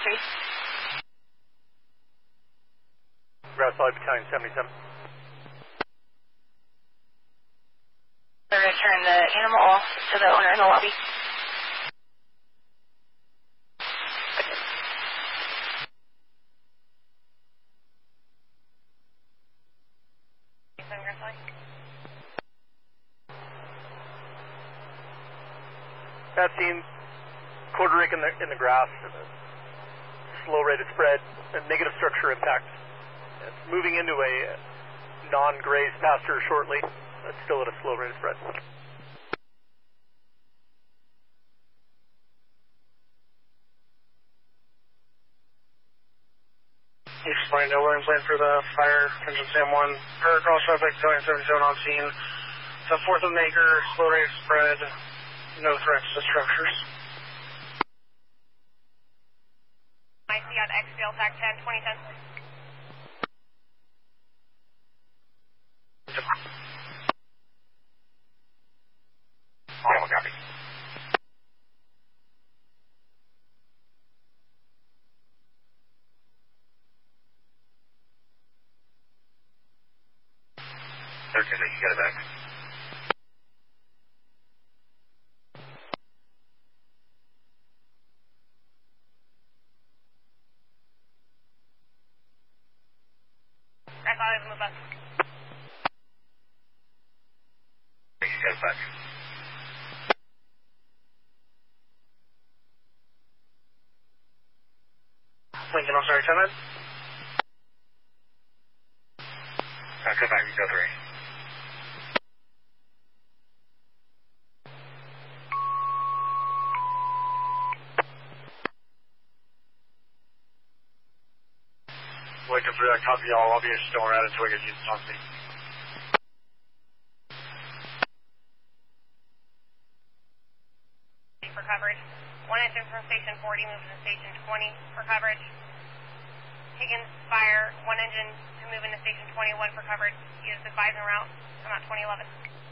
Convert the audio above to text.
3. Grass Valley Battalion 77. We're going to turn the animal off to the owner in the lobby. That scene, quarter inch in the grass, slow rate of spread, and negative structure impact. It's moving into a non-grazed pasture shortly, but still at a slow rate of spread. Explain to Williams Lane for the fire engine Sam 1, or cross traffic, Battalion 77 on scene. It's a fourth of an acre, slow rate of spread, no threats to structures. I see on XBL TAC 10, 2010. Oh, copy. Okay, you got it back. Grass Valley, move up. You got it back. Lincoln, I'm sorry, 10 then? Come back, you go 3. Waiting for that copy, I'll be still around until we get you something. For coverage. One engine from station 40 moves to station 20 for coverage. Higgins, fire. One engine to move into station 21 for coverage. He is advising route. I'm at 2011.